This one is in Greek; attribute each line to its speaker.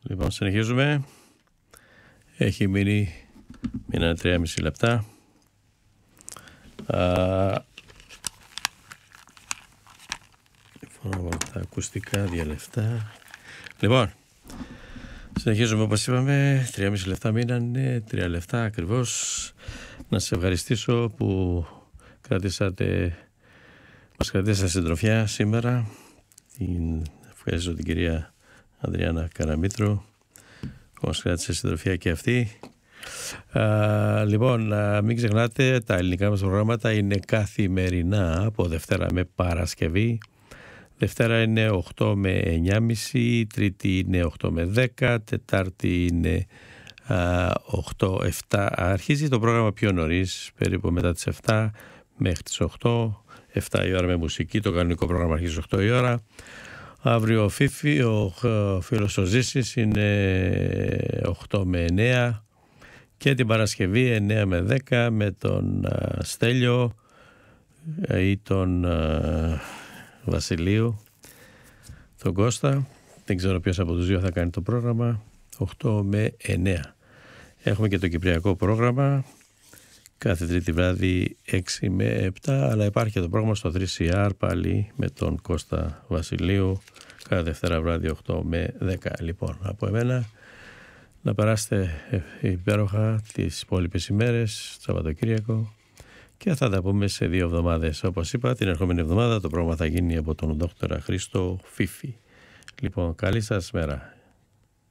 Speaker 1: Λοιπόν, συνεχίζουμε. Έχει μείνανε 3,5 λεπτά. Λοιπόν, τα ακουστικά 2 λεπτά. Λοιπόν, συνεχίζουμε όπως είπαμε. 3,5 λεπτά μείνανε, 3 λεπτά ακριβώς. Να σας ευχαριστήσω που μας κρατήσατε συντροφιά σήμερα. Ευχαριστώ την κυρία Ανδριάννα Καραμήτρου που μας κράτησε συντροφιά και αυτή. Λοιπόν, μην ξεχνάτε, τα ελληνικά μας προγράμματα είναι καθημερινά από Δευτέρα με Παρασκευή. Δευτέρα είναι 8 με 9.30, Τρίτη είναι 8 με 10, Τετάρτη είναι 8-7. Αρχίζει το πρόγραμμα πιο νωρίς, περίπου μετά τις 7 μέχρι τις 8. 7 η ώρα με μουσική, το κανονικό πρόγραμμα αρχίζει 8 η ώρα. Αύριο ο Φίφη, ο φίλος ο Ζήσης, είναι 8 με 9 και την Παρασκευή 9 με 10 με τον Στέλιο ή τον Βασιλείου, τον Κώστα. Δεν ξέρω ποιος από τους δύο θα κάνει το πρόγραμμα. 8 με 9. Έχουμε και το κυπριακό πρόγραμμα κάθε Τρίτη βράδυ 6 με 7, αλλά υπάρχει και το πρόγραμμα στο 3CR πάλι με τον Κώστα Βασιλείου κάθε Δευτέρα βράδυ 8 με 10. Λοιπόν, από εμένα να περάσετε υπέροχα τις υπόλοιπες ημέρες, Σαββατοκύριακο, και θα τα πούμε σε 2 εβδομάδες. Όπως είπα, την ερχόμενη εβδομάδα το πρόγραμμα θα γίνει από τον Δόκτορα Χρήστο Φίφη. Λοιπόν, καλή σας μέρα.